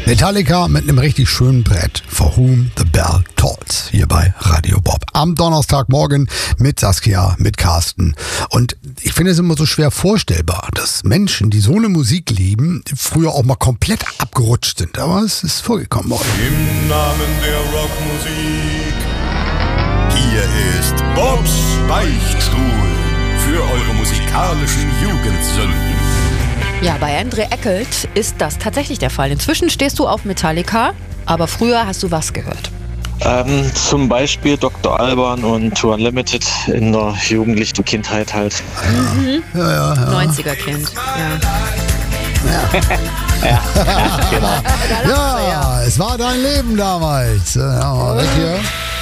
Metallica mit einem richtig schönen Brett. For Whom the Bell Tolls. Hier bei Radio Bob. Am Donnerstagmorgen mit Saskia, mit Carsten. Und ich finde es immer so schwer vorstellbar, dass Menschen, die so eine Musik lieben, früher auch mal komplett abgerutscht sind. Aber es ist vorgekommen worden. Im Namen der Rockmusik. Hier ist Bobs Beichtstuhl für eure musikalischen Jugendsünden. Ja, bei Andre Eckelt ist das tatsächlich der Fall. Inzwischen stehst du auf Metallica, aber früher hast du was gehört? Zum Beispiel Dr. Alban und Tour Unlimited in der jugendlichen Kindheit halt. Ja. 90er-Kind, Ja, genau. Ja, es war dein Leben damals. Ja, mal weg hier.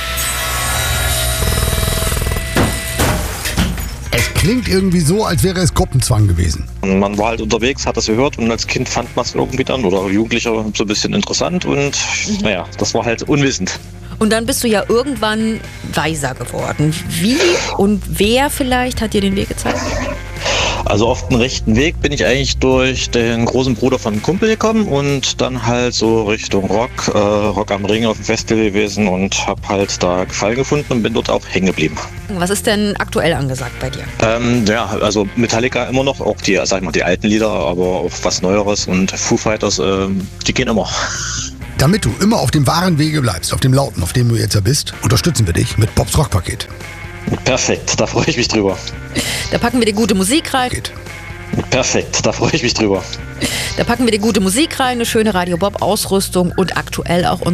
Es klingt irgendwie so, als wäre es Gruppenzwang gewesen. Man war halt unterwegs, hat das gehört und als Kind fand man es irgendwie dann oder Jugendlicher so ein bisschen interessant und naja, das war halt unwissend. Und dann bist du ja irgendwann weiser geworden. Wie und wer vielleicht hat dir den Weg gezeigt? Also auf den rechten Weg bin ich eigentlich durch den großen Bruder von einem Kumpel gekommen und dann halt so Richtung Rock am Ring auf dem Festival gewesen und habe halt da Gefallen gefunden und bin dort auch hängen geblieben. Was ist denn aktuell angesagt bei dir? Ja, also Metallica immer noch, auch die, sag ich mal, die alten Lieder, aber auch was Neueres und Foo Fighters, die gehen immer. Damit du immer auf dem wahren Wege bleibst, auf dem lauten, auf dem du jetzt ja bist, unterstützen wir dich mit Bobs Rockpaket. Perfekt, da freue ich mich drüber. Da packen wir dir gute Musik rein. Perfekt, da freue ich mich drüber. Da packen wir dir gute Musik rein, eine schöne Radio Bob Ausrüstung und aktuell auch